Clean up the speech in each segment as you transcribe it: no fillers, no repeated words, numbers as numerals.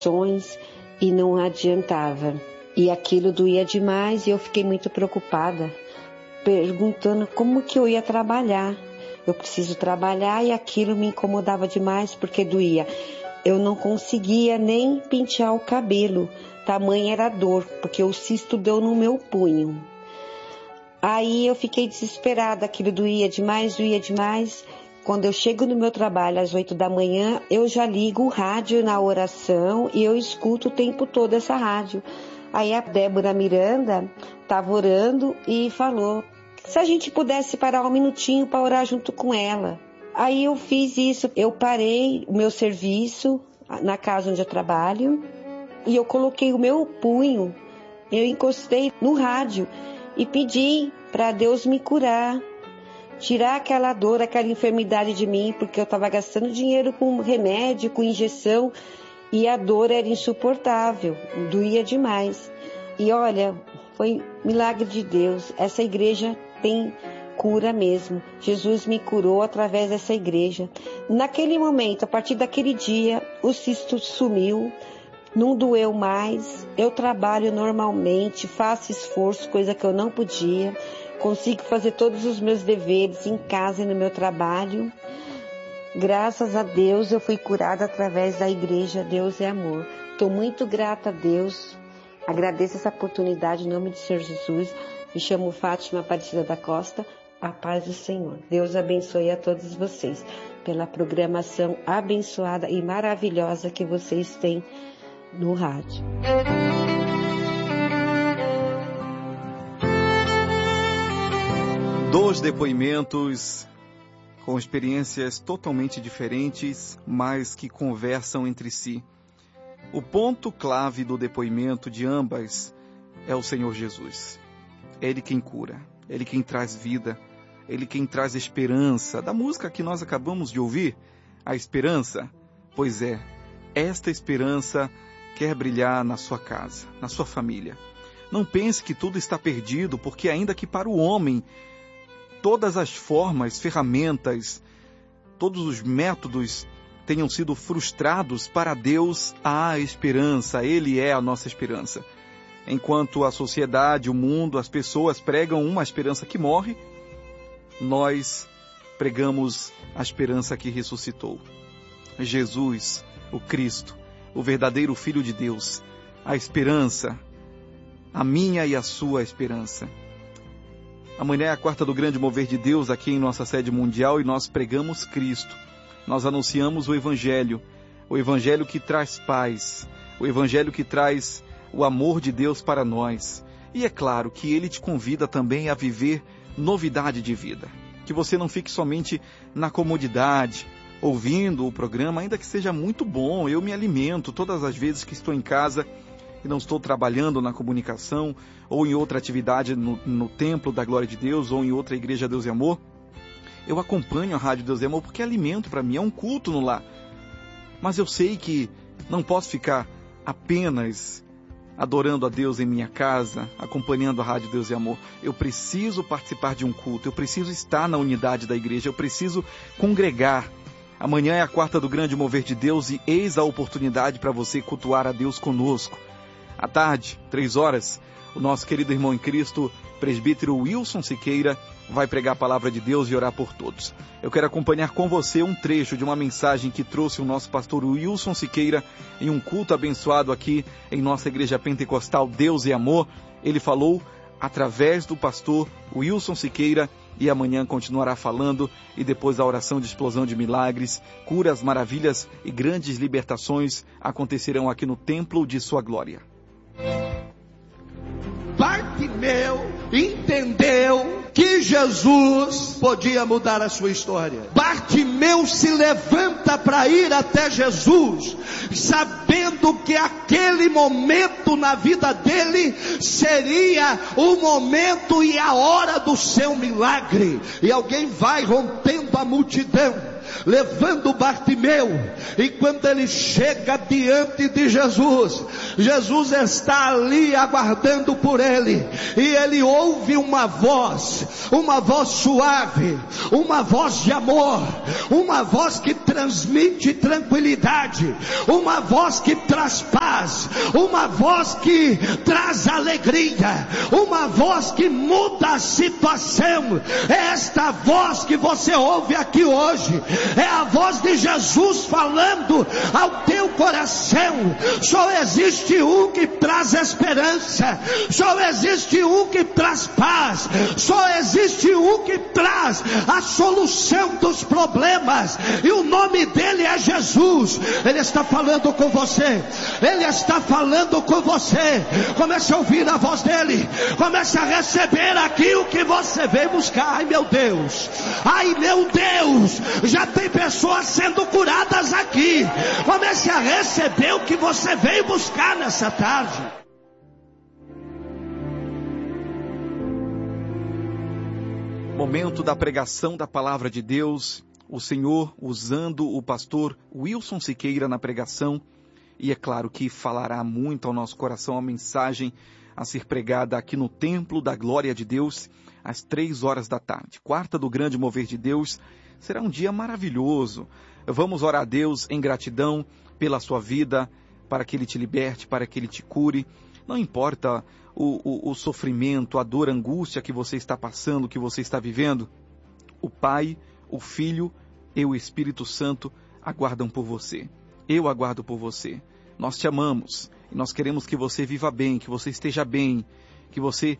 e não adiantava. E aquilo doía demais e eu fiquei muito preocupada, perguntando como que eu ia trabalhar. Eu preciso trabalhar e aquilo me incomodava demais porque doía. Eu não conseguia nem pentear o cabelo, tamanha era a dor, porque o cisto deu no meu punho. Aí eu fiquei desesperada, aquilo doía demais. Quando eu chego no meu trabalho às 8 da manhã, eu já ligo o rádio na oração e eu escuto o tempo todo essa rádio. Aí a Débora Miranda estava orando e falou se a gente pudesse parar um minutinho para orar junto com ela. Aí eu fiz isso, eu parei o meu serviço na casa onde eu trabalho e eu coloquei o meu punho, eu encostei no rádio e pedi para Deus me curar, tirar aquela dor, aquela enfermidade de mim, porque eu estava gastando dinheiro com remédio, com injeção e a dor era insuportável, doía demais. E olha, foi milagre de Deus, essa igreja tem cura mesmo. Jesus me curou através dessa igreja. Naquele momento, a partir daquele dia, o cisto sumiu, não doeu mais. Eu trabalho normalmente, faço esforço, coisa que eu não podia. Consigo fazer todos os meus deveres em casa e no meu trabalho. Graças a Deus, eu fui curada através da igreja Deus é Amor. Estou muito grata a Deus. Agradeço essa oportunidade em nome de Senhor Jesus. Me chamo Fátima Aparecida da Costa. A paz do Senhor. Deus abençoe a todos vocês pela programação abençoada e maravilhosa que vocês têm no rádio. Dois depoimentos com experiências totalmente diferentes, mas que conversam entre si. O ponto-clave do depoimento de ambas é o Senhor Jesus. É Ele quem cura, é Ele quem traz vida, Ele quem traz esperança. Da música que nós acabamos de ouvir, a esperança, pois é, esta esperança quer brilhar na sua casa, na sua família. Não pense que tudo está perdido, porque ainda que para o homem, todas as formas, ferramentas, todos os métodos tenham sido frustrados, para Deus há esperança, Ele é a nossa esperança. Enquanto a sociedade, o mundo, as pessoas pregam uma esperança que morre, nós pregamos a esperança que ressuscitou. Jesus, o Cristo, o verdadeiro Filho de Deus, a esperança, a minha e a sua esperança. Amanhã é a quarta do grande mover de Deus aqui em nossa sede mundial e nós pregamos Cristo. Nós anunciamos o Evangelho que traz paz, o Evangelho que traz o amor de Deus para nós. E é claro que Ele te convida também a viver novidade de vida. Que você não fique somente na comodidade, ouvindo o programa, ainda que seja muito bom. Eu me alimento todas as vezes que estou em casa e não estou trabalhando na comunicação ou em outra atividade no Templo da Glória de Deus ou em outra igreja Deus e Amor. Eu acompanho a Rádio Deus e Amor porque é alimento para mim, é um culto no lar. Mas eu sei que não posso ficar apenas adorando a Deus em minha casa, acompanhando a Rádio Deus e Amor. Eu preciso participar de um culto, eu preciso estar na unidade da igreja, eu preciso congregar. Amanhã é a quarta do grande mover de Deus e eis a oportunidade para você cultuar a Deus conosco. À tarde, 3h, o nosso querido irmão em Cristo, presbítero Wilson Siqueira, vai pregar a palavra de Deus e orar por todos. Eu quero acompanhar com você um trecho de uma mensagem que trouxe o nosso pastor Wilson Siqueira em um culto abençoado aqui em nossa igreja pentecostal Deus e Amor. Ele falou através do pastor Wilson Siqueira e amanhã continuará falando e depois a oração de explosão de milagres, curas, maravilhas e grandes libertações acontecerão aqui no templo de sua glória. Bartimeu entendeu que Jesus podia mudar a sua história. Bartimeu se levanta para ir até Jesus, sabendo que aquele momento na vida dele seria o momento e a hora do seu milagre. E alguém vai rompendo a multidão levando Bartimeu. E quando ele chega diante de Jesus, Jesus está ali aguardando por ele, e ele ouve uma voz suave, uma voz de amor, uma voz que transmite tranquilidade, uma voz que traz paz, uma voz que traz alegria, uma voz que muda a situação. É esta voz que você ouve aqui hoje, é a voz de Jesus falando ao teu coração. Só existe um que traz esperança, só existe um que traz paz, só existe um que traz a solução dos problemas, e o nome dele é Jesus. Ele está falando com você, ele está falando com você. Comece a ouvir a voz dele, comece a receber aqui o que você veio buscar. Ai meu Deus, ai meu Deus, já tem pessoas sendo curadas aqui. Comece a receber o que você veio buscar nessa tarde. Momento da pregação da palavra de Deus, o Senhor usando o pastor Wilson Siqueira na pregação, e é claro que falará muito ao nosso coração a mensagem a ser pregada aqui no Templo da Glória de Deus, às 3 da tarde. Quarta do Grande Mover de Deus, será um dia maravilhoso. Vamos orar a Deus em gratidão pela sua vida, para que Ele te liberte, para que Ele te cure. Não importa o sofrimento, a dor, a angústia que você está passando, que você está vivendo, o Pai, o Filho e o Espírito Santo aguardam por você. Eu aguardo por você. Nós te amamos e nós queremos que você viva bem, que você esteja bem, que você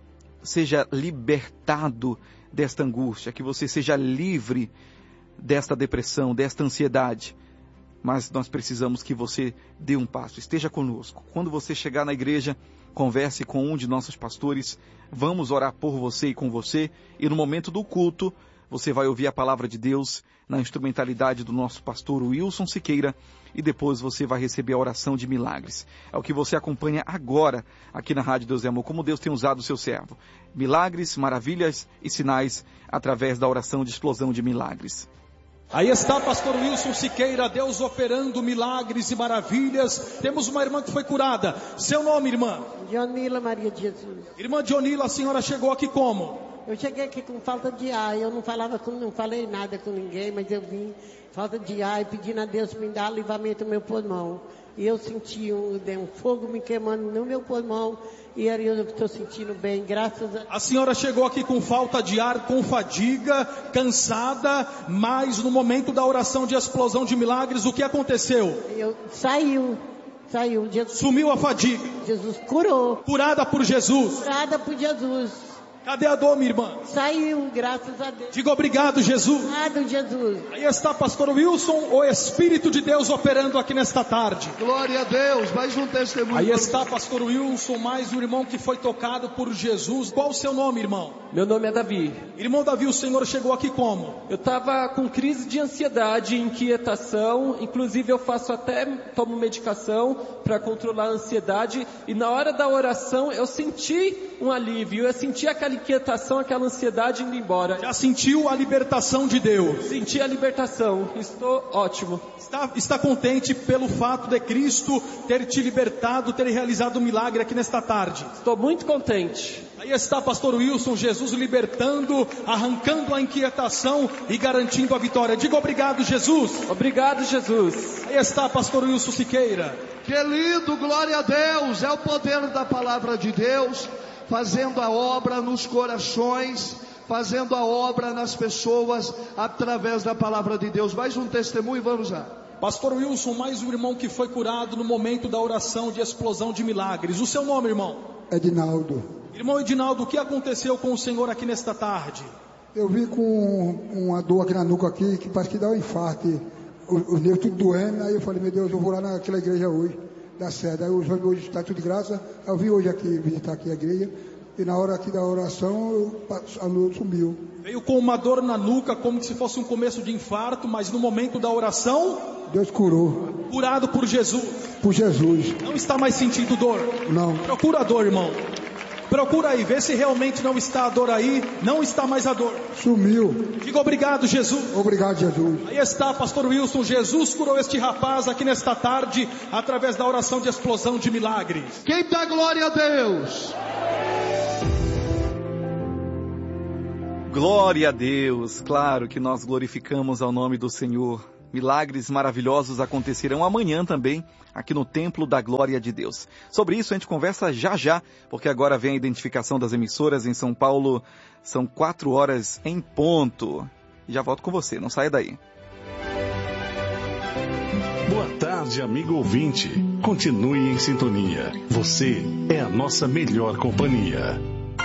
seja libertado desta angústia, que você seja livre desta depressão, desta ansiedade. Mas nós precisamos que você dê um passo, esteja conosco. Quando você chegar na igreja, converse com um de nossos pastores, vamos orar por você e com você, e no momento do culto, você vai ouvir a palavra de Deus na instrumentalidade do nosso pastor Wilson Siqueira, e depois você vai receber a oração de milagres. É o que você acompanha agora aqui na Rádio Deus é Amor, como Deus tem usado o seu servo. Milagres, maravilhas e sinais através da oração de explosão de milagres. Aí está pastor Wilson Siqueira, Deus operando milagres e maravilhas. Temos uma irmã que foi curada. Seu nome, irmã? Dionila Maria de Jesus. Irmã Dionila, a senhora chegou aqui como? Eu cheguei aqui com falta de ar. Eu não falei nada com ninguém, mas eu vim falta de ar e pedindo a Deus me dar livramento no meu pulmão. E eu senti um fogo me queimando no meu pulmão. E aí eu estou sentindo bem, graças a... A senhora chegou aqui com falta de ar, com fadiga, cansada, mas no momento da oração de explosão de milagres, o que aconteceu? Saiu. Jesus, sumiu a fadiga. Jesus curou. Curada por Jesus. Curada por Jesus. Cadê a dor, minha irmã? Saiu, graças a Deus. Diga obrigado, Jesus. Obrigado, Jesus. Aí está pastor Wilson, o Espírito de Deus operando aqui nesta tarde. Glória a Deus, mais um testemunho. Aí está pastor Wilson, mais um irmão que foi tocado por Jesus. Qual o seu nome, irmão? Meu nome é Davi. Irmão Davi, o senhor chegou aqui como? Eu estava com crise de ansiedade, inquietação, inclusive eu tomo medicação para controlar a ansiedade, e na hora da oração eu senti um alívio, eu senti aquela inquietação, aquela ansiedade indo embora. Já sentiu a libertação de Deus? Senti a libertação, estou ótimo. Está contente pelo fato de Cristo ter te libertado, ter realizado um milagre aqui nesta tarde? Estou muito contente. Aí está pastor Wilson, Jesus libertando, arrancando a inquietação e garantindo a vitória. Diga obrigado, Jesus. Obrigado, Jesus. Aí está pastor Wilson Siqueira. Querido, glória a Deus, é o poder da palavra de Deus fazendo a obra nos corações, fazendo a obra nas pessoas através da palavra de Deus. Mais um testemunho, vamos lá. Pastor Wilson, mais um irmão que foi curado no momento da oração de explosão de milagres. O seu nome, irmão? Edinaldo. Irmão Edinaldo, o que aconteceu com o senhor aqui nesta tarde? Eu vi com uma dor aqui na nuca aqui, que parece que dá um infarto. Os nervos tudo doendo, aí eu falei, meu Deus, eu vou lá naquela igreja hoje, da sede. Aí hoje está tudo de graça, eu vim hoje aqui visitar aqui a igreja, e na hora aqui da oração, a dor sumiu. Veio com uma dor na nuca, como se fosse um começo de infarto, mas no momento da oração, Deus curou. Curado por Jesus. Por Jesus. Não está mais sentindo dor? Não. Procura a dor, irmão. Procura aí, vê se realmente não está a dor aí. Não está mais a dor. Sumiu. Diga obrigado, Jesus. Obrigado, Jesus. Aí está, pastor Wilson. Jesus curou este rapaz aqui nesta tarde, através da oração de explosão de milagres. Quem dá glória a Deus? Glória a Deus, claro que nós glorificamos ao nome do Senhor. Milagres maravilhosos acontecerão amanhã também, aqui no Templo da Glória de Deus. Sobre isso a gente conversa já, porque agora vem a identificação das emissoras em São Paulo. São 4 horas em ponto. Já volto com você, não saia daí. Boa tarde, amigo ouvinte. Continue em sintonia. Você é a nossa melhor companhia.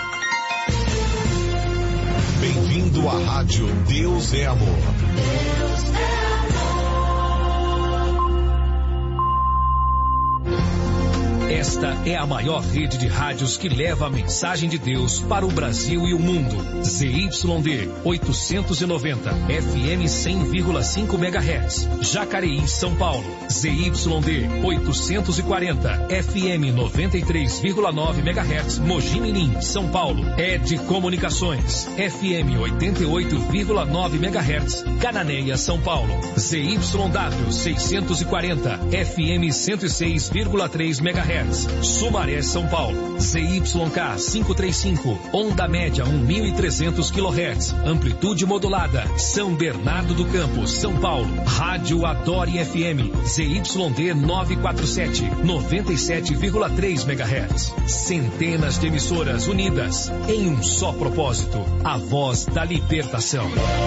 Bem-vindo à Rádio Deus é Amor. Esta é a maior rede de rádios que leva a mensagem de Deus para o Brasil e o mundo. ZYD 890, FM 100,5 MHz. Jacareí, São Paulo. ZYD 840, FM 93,9 MHz. Mogi Mirim, São Paulo. ED Comunicações, FM 88,9 MHz. Cananéia, São Paulo. ZYW 640, FM 106,3 MHz. Sumaré, São Paulo. ZYK 535, onda média 1.300 kHz, amplitude modulada. São Bernardo do Campo, São Paulo. Rádio Adore FM, ZYD 947, 97,3 MHz. Centenas de emissoras unidas em um só propósito: a voz da libertação.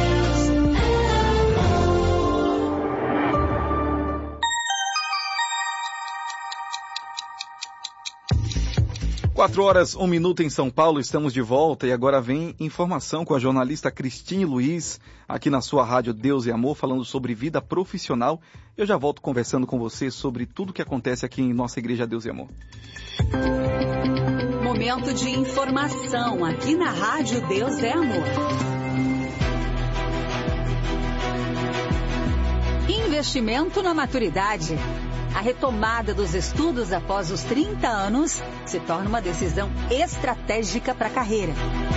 4 horas, 1 minuto em São Paulo, estamos de volta e agora vem informação com a jornalista Cristine Luiz, aqui na sua rádio Deus e Amor, falando sobre vida profissional. Eu já volto conversando com você sobre tudo que acontece aqui em nossa igreja Deus e Amor. Momento de informação aqui na rádio Deus é Amor. Investimento na maturidade. A retomada dos estudos após os 30 anos se torna uma decisão estratégica para a carreira.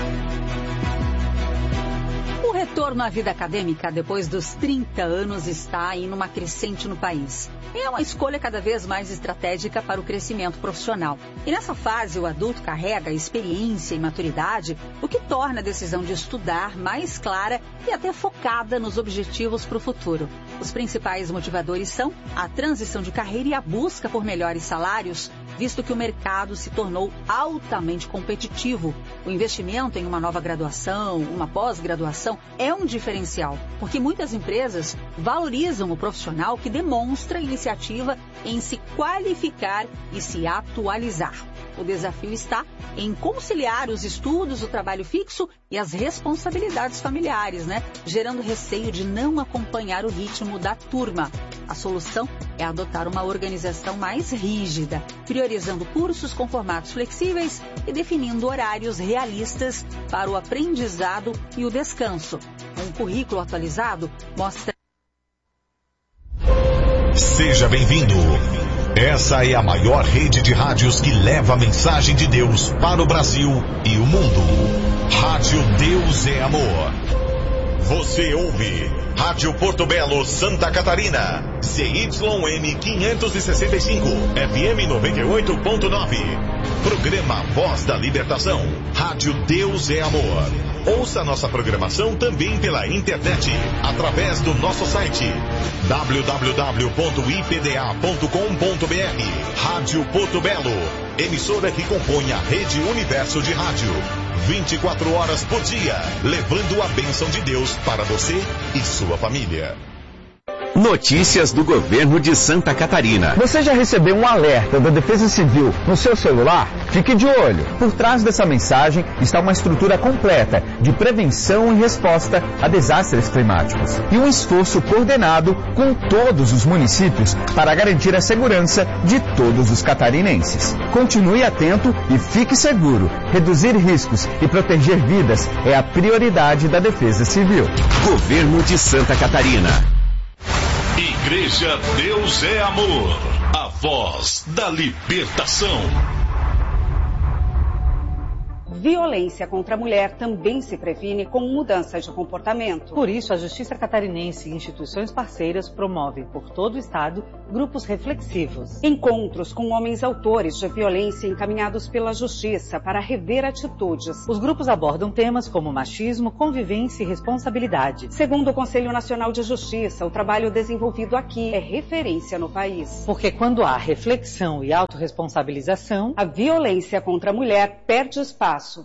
O retorno à vida acadêmica depois dos 30 anos está em uma crescente no país. É uma escolha cada vez mais estratégica para o crescimento profissional. E nessa fase, o adulto carrega experiência e maturidade, o que torna a decisão de estudar mais clara e até focada nos objetivos para o futuro. Os principais motivadores são a transição de carreira e a busca por melhores salários, visto que o mercado se tornou altamente competitivo. O investimento em uma nova graduação, uma pós-graduação, é um diferencial, porque muitas empresas valorizam o profissional que demonstra iniciativa em se qualificar e se atualizar. O desafio está em conciliar os estudos, o trabalho fixo e as responsabilidades familiares, gerando receio de não acompanhar o ritmo da turma. A solução é adotar uma organização mais rígida, priorizando cursos com formatos flexíveis e definindo horários realistas para o aprendizado e o descanso. Um currículo atualizado mostra... Seja bem-vindo. Essa é a maior rede de rádios que leva a mensagem de Deus para o Brasil e o mundo. Rádio Deus é Amor. Você ouve Rádio Porto Belo, Santa Catarina. ZYM 565, FM 98.9. Programa Voz da Libertação. Rádio Deus é Amor. Ouça nossa programação também pela internet, através do nosso site www.ipda.com.br. Rádio Porto Belo, emissora que compõe a Rede Universo de Rádio. 24 horas por dia, levando a bênção de Deus para você e sua família. Notícias do governo de Santa Catarina. Você já recebeu um alerta da Defesa Civil no seu celular? Fique de olho. Por trás dessa mensagem está uma estrutura completa de prevenção e resposta a desastres climáticos. E um esforço coordenado com todos os municípios para garantir a segurança de todos os catarinenses. Continue atento e fique seguro. Reduzir riscos e proteger vidas é a prioridade da Defesa Civil. Governo de Santa Catarina. Igreja Deus é Amor, a voz da libertação. Violência contra a mulher também se previne com mudança de comportamento. Por isso, a Justiça Catarinense e instituições parceiras promovem por todo o estado grupos reflexivos. Encontros com homens autores de violência encaminhados pela Justiça para rever atitudes. Os grupos abordam temas como machismo, convivência e responsabilidade. Segundo o Conselho Nacional de Justiça, o trabalho desenvolvido aqui é referência no país. Porque quando há reflexão e autorresponsabilização, a violência contra a mulher perde espaço.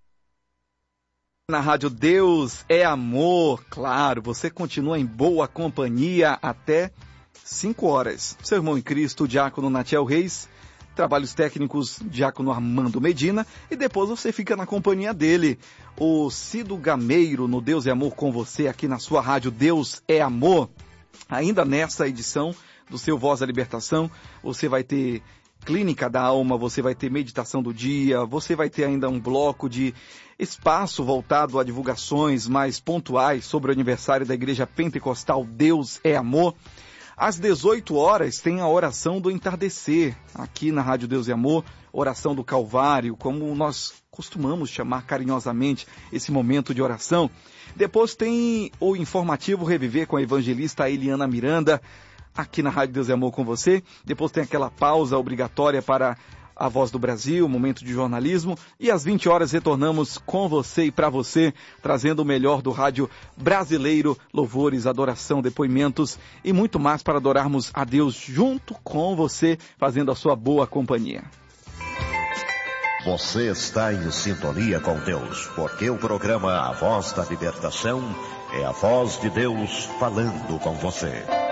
Na Rádio Deus é Amor, claro, você continua em boa companhia até 5 horas. Seu irmão em Cristo, Diácono Natiel Reis, trabalhos técnicos, Diácono Armando Medina, e depois você fica na companhia dele, o Cido Gameiro, no Deus é Amor com você, aqui na sua Rádio Deus é Amor. Ainda nessa edição do seu Voz da Libertação, você vai ter Clínica da Alma, você vai ter Meditação do Dia, você vai ter ainda um bloco de espaço voltado a divulgações mais pontuais sobre o aniversário da Igreja Pentecostal Deus é Amor. Às 18 horas tem a oração do entardecer, aqui na Rádio Deus é Amor, oração do Calvário, como nós costumamos chamar carinhosamente esse momento de oração. Depois tem o informativo Reviver com a evangelista Eliana Miranda, aqui na Rádio Deus é Amor com você. Depois tem aquela pausa obrigatória para a Voz do Brasil, momento de jornalismo. E às 20 horas retornamos com você e para você, trazendo o melhor do rádio brasileiro, louvores, adoração, depoimentos e muito mais para adorarmos a Deus junto com você, fazendo a sua boa companhia. Você está em sintonia com Deus, porque o programa A Voz da Libertação é a voz de Deus falando com você.